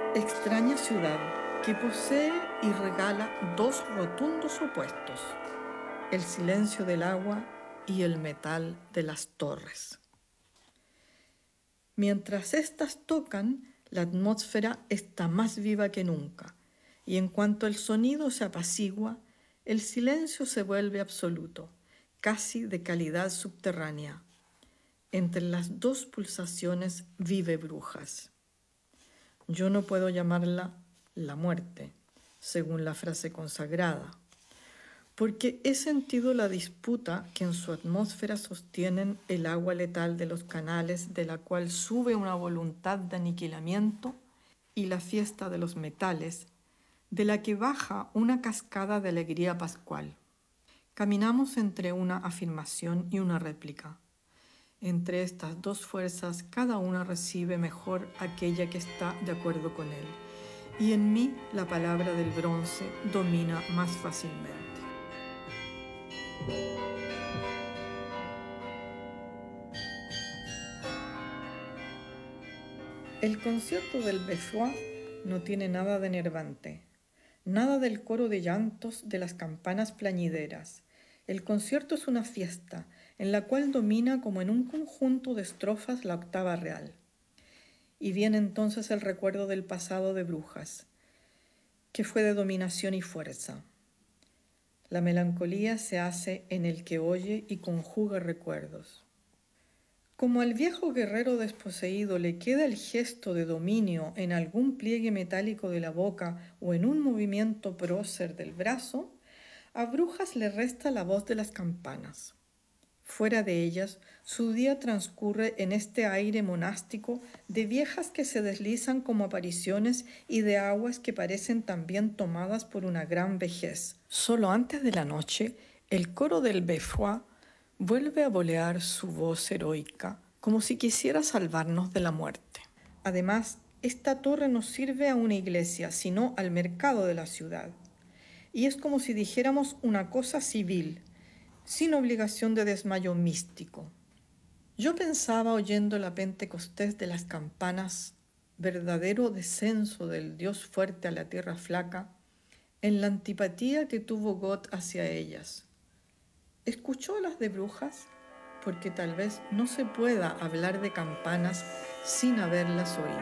Extraña ciudad que posee y regala dos rotundos opuestos, el silencio del agua y el metal de las torres. Mientras éstas tocan, la atmósfera está más viva que nunca, y en cuanto el sonido se apacigua, el silencio se vuelve absoluto, casi de calidad subterránea. Entre las dos pulsaciones vive Brujas. Yo no puedo llamarla la muerte, según la frase consagrada, porque he sentido la disputa que en su atmósfera sostienen el agua letal de los canales, de la cual sube una voluntad de aniquilamiento, y la fiesta de los metales, de la que baja una cascada de alegría pascual. Caminamos entre una afirmación y una réplica. Entre estas dos fuerzas, cada una recibe mejor aquella que está de acuerdo con él, y en mí la palabra del bronce domina más fácilmente. El concierto del Beffroi no tiene nada de enervante, nada del coro de llantos de las campanas plañideras. El concierto es una fiesta en la cual domina como en un conjunto de estrofas la octava real. Y viene entonces el recuerdo del pasado de Brujas, que fue de dominación y fuerza. La melancolía se hace en el que oye y conjuga recuerdos. Como al viejo guerrero desposeído le queda el gesto de dominio en algún pliegue metálico de la boca o en un movimiento prócer del brazo, a Brujas le resta la voz de las campanas. Fuera de ellas, su día transcurre en este aire monástico de viejas que se deslizan como apariciones y de aguas que parecen también tomadas por una gran vejez. Solo antes de la noche, el coro del Beffroi vuelve a volear su voz heroica, como si quisiera salvarnos de la muerte. Además, esta torre no sirve a una iglesia, sino al mercado de la ciudad. Y es como si dijéramos una cosa civil, sin obligación de desmayo místico. Yo pensaba, oyendo la Pentecostés de las campanas, verdadero descenso del Dios fuerte a la tierra flaca, en la antipatía que tuvo God hacia ellas. ¿Escuchó las de Brujas? Porque tal vez no se pueda hablar de campanas sin haberlas oído.